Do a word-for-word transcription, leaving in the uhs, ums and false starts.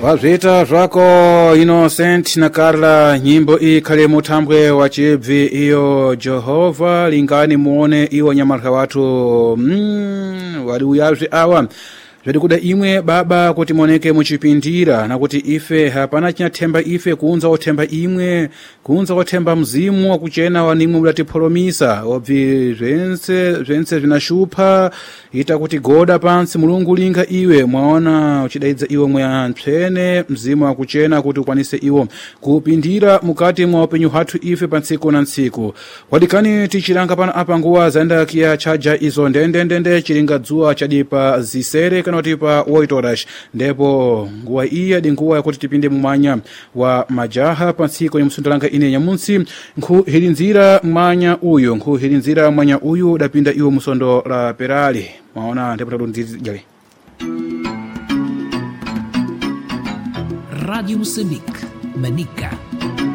Wazita zvako Innocent na Carla, nyimbo hii kale mutambwe wa chibvi iyo Jehova lingani muone iyo nyamarika watu mm, wali uyazvi awa zvedi kuda imwe baba kuti moneke muchipindira na kuti ife hapana chinathemba ife kuunza othemba imwe kuunza othemba mzimu wa kuchena wa nimwe mulatipholomisa obvi zvense zvense vinashupha ita kuti goda pansi mulungu linga iwe mwaona uchidaidza iwe mwa mtsene mzimu wa kuchena kuti ukwanise iwo kupindira mukati mwa upenyu hathu ife pa ntsiku na ntsiku wadikani tichilanga pana apa nguwa zaenda kia chaja izo ndendendende chilinga dzuwa chadipa zisere kana tipa oitorash ndipo nguwa iya di nguwa yakuti tipinde mumanya wa majaha pa ntsiku ya msundalanga ine nyamunsi nkhu hilinzira mwanya uyu nkhu hilinzira mwanya uyu dapinda iwo musondo la perali maona ndipo tadunzijale Radio Moçambique, Manica.